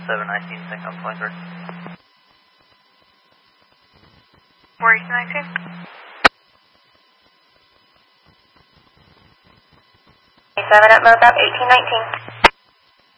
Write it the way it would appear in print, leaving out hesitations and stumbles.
4719, sync up 23. 4219. 7 at Mocap 1819.